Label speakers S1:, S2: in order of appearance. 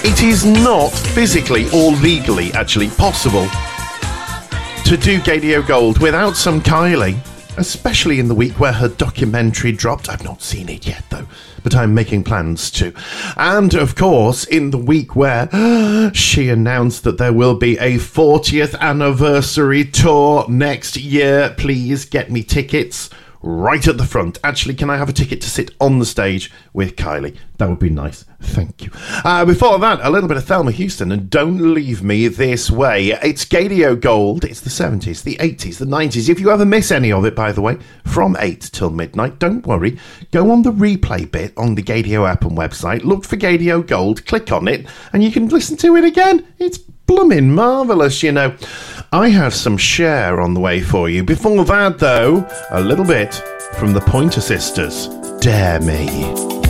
S1: It is not physically or legally actually possible to do Gaydio Gold without some Kylie, especially in the week where her documentary dropped. I've not seen it yet, though, but I'm making plans to. And, of course, in the week where she announced that there will be a 40th anniversary tour next year. Please get me tickets right at the front. Actually, can I have a ticket to sit on the stage with Kylie? That would be nice. Thank you. Before that, a little bit of Thelma Houston and Don't Leave Me This Way. It's Gaydio Gold. It's the 70s, the 80s, the 90s. If you ever miss any of it, by the way, from 8 till midnight, don't worry. Go on the replay bit on the Gaydio app and website, look for Gaydio Gold, click on it, and you can listen to it again. It's blooming marvellous, you know. I have some Cher on the way for you. Before that, though, a little bit from the Pointer Sisters. Dare Me.